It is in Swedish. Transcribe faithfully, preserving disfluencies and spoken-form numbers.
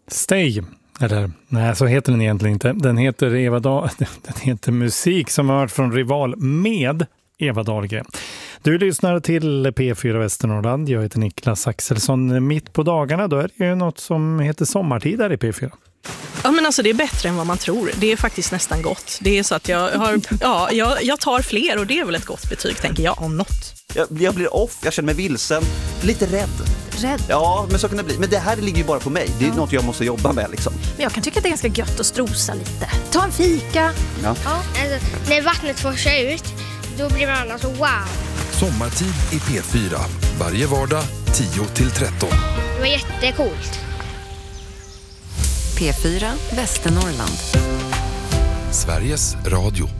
Stay, eller nej så heter den egentligen inte. Den heter Eva Dahl, den heter Musik som har hört från Rival med Eva Dahlgren. Du lyssnar till P fyra Västernorrland. Jag heter Niklas Axelsson. Mitt på dagarna då är det ju något som heter sommartid där i P fyra. Ja, men alltså det är bättre än vad man tror. Det är faktiskt nästan gott. Det är så att jag har, ja, jag, jag tar fler och det är väl ett gott betyg, tänker jag, om något. Jag, jag blir off, jag känner mig vilsen, lite rädd. Rädd? Ja, men så kan det bli. Men det här ligger ju bara på mig. Det är ja. något jag måste jobba med liksom. Men jag kan tycka att det är ganska gött att strosa lite. Ta en fika. Ja. Ja. Alltså, när vattnet forsar ut, då blir man alltså wow. Sommartid i P fyra. Varje vardag tio till tretton. Det var jättecoolt. P fyra Västernorrland. Sveriges Radio.